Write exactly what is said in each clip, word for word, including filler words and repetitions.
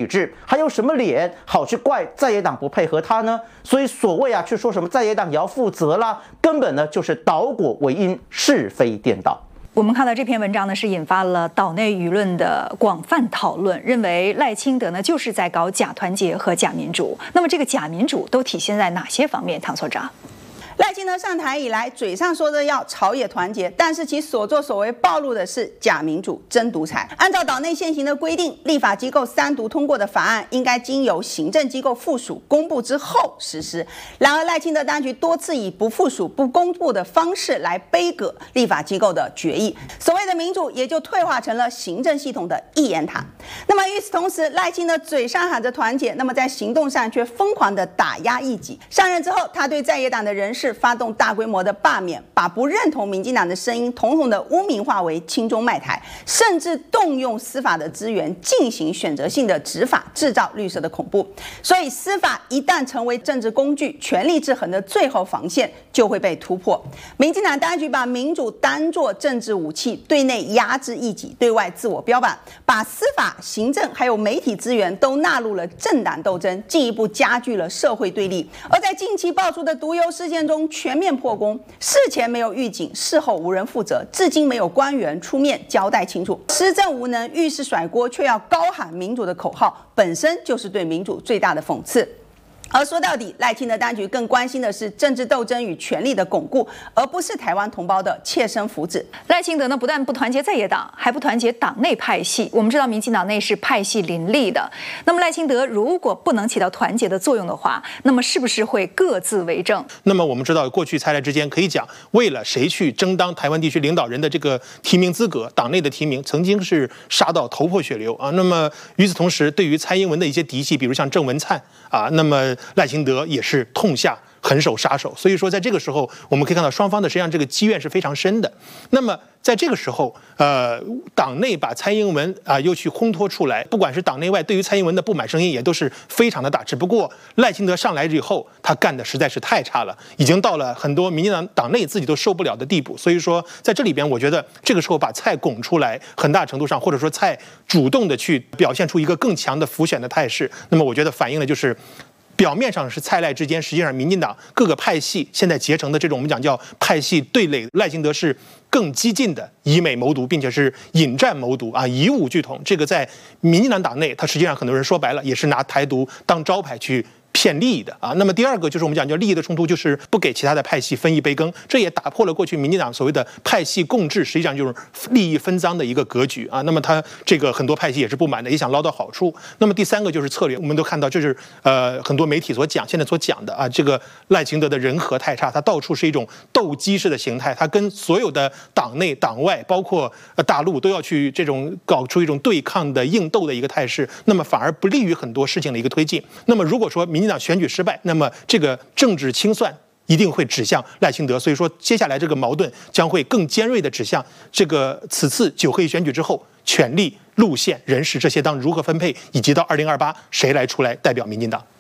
制，还有什么脸好去怪在野党不配合他呢？所以所谓啊，去说什么在野党也要负责啦，根本呢就是倒果为因，是非颠倒。 我们看到这篇文章呢，是引发了岛内舆论的广泛讨论，认为赖清德呢就是在搞假团结和假民主。那么这个假民主都体现在哪些方面？唐所长。 赖清德上台以来，嘴上说着要朝野团结，但是其所作所为暴露的是假民主、真独裁。按照岛内现行的规定，立法机构三读通过的法案，应该经由行政机构附属公布之后实施。然而，赖清德当局多次以不附属、不公布的方式来杯葛立法机构的决议，所谓的民主也就退化成了行政系统的一言堂。那么与此同时，赖清德嘴上喊着团结，那么在行动上却疯狂地打压异己。上任之后，他对在野党的人士发动大规模的罢免，把不认同民进党的声音统统的污名化为亲中卖台，甚至动用司法的资源进行选择性的执法，制造绿色的恐怖。所以司法一旦成为政治工具，权力制衡的最后防线就会被突破。民进党当局把民主当作政治武器，对内压制异己，对外自我标榜，把司法、行政还有媒体资源都纳入了政党斗争，进一步加剧了社会对立。而在近期爆出的毒油事件中，全面破功，事前没有预警，事后无人负责，至今没有官员出面交代清楚，施政无能，遇事甩锅，却要高喊民主的口号，本身就是对民主最大的讽刺。而说到底，赖清德当局更关心的是政治斗争与权力的巩固，而不是台湾同胞的切身福祉。 赖清德呢，不但不团结在野党，还不团结党内派系。我们知道，民进党内是派系林立的。那么，赖清德如果不能起到团结的作用的话，那么是不是会各自为政？ 那么我们知道，过去蔡赖之间可以讲，为了谁去争当台湾地区领导人的这个提名资格，党内的提名曾经是杀到头破血流啊。那么与此同时，对于蔡英文的一些嫡系，比如像郑文灿啊，那么赖清德也是痛下狠手杀手，所以说在这个时候，我们可以看到双方的实际上这个积怨是非常深的。那么在这个时候，呃，党内把蔡英文啊、呃、又去烘托出来，不管是党内外对于蔡英文的不满声音也都是非常的大。只不过赖清德上来以后，他干的实在是太差了，已经到了很多民进党党内自己都受不了的地步。所以说在这里边，我觉得这个时候把蔡拱出来，很大程度上或者说蔡主动的去表现出一个更强的辅选的态势，那么我觉得反映的就是。表面上是蔡赖之间，实际上民进党各个派系现在结成的这种我们讲叫派系对垒，赖清德是更激进的以美谋独，并且是引战谋独啊，以武拒统。这个在民进党党内，他实际上很多人说白了也是拿台独当招牌去骗利益的啊。那么第二个就是我们讲叫利益的冲突，就是不给其他的派系分一杯羹，这也打破了过去民进党所谓的派系共治，实际上就是利益分赃的一个格局啊。那么他这个很多派系也是不满的，也想捞到好处。那么第三个就是策略，我们都看到这是呃很多媒体所讲，现在所讲的啊，这个赖清德的人和太差，他到处是一种斗鸡式的形态，他跟所有的党内党外，包括呃大陆都要去这种搞出一种对抗的硬斗的一个态势，那么反而不利于很多事情的一个推进。那么如果说民进党选举失败，那么这个政治清算一定会指向赖清德，所以说接下来这个矛盾将会更尖锐的指向这个此次九合一选举之后，权力、路线、人事这些当如何分配，以及到二零二八谁来出来代表民进党。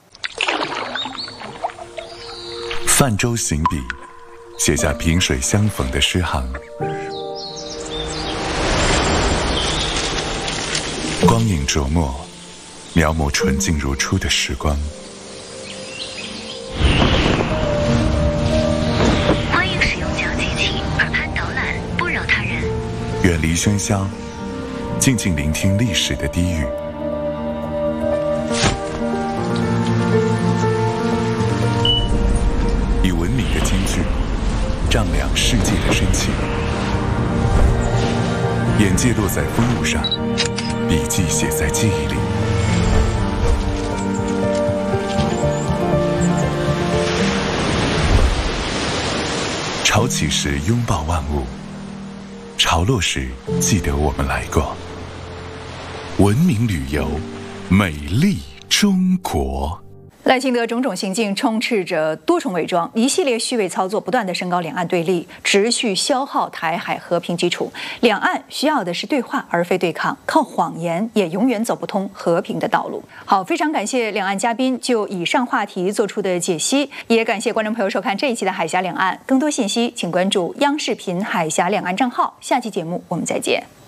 泛舟行笔，写下萍水相逢的诗行。光影琢磨，描摹纯净如初的时光。 欢迎使用讲解器，耳畔导览，不扰他人。 远离喧嚣，静静聆听历史的低语。以文明的金句丈量世界的深情。眼界落在风物上，笔记写在记忆里。潮起时拥抱万物，潮落时记得我们来过。文明旅游，美丽中国。 赖清德种种行径充斥着多重伪装，一系列虚伪操作不断地升高两岸对立，持续消耗台海和平基础。两岸需要的是对话，而非对抗，靠谎言也永远走不通和平的道路。好，非常感谢两岸嘉宾就以上话题做出的解析，也感谢观众朋友收看这一期的海峡两岸。更多信息请关注央视频海峡两岸账号。下期节目我们再见。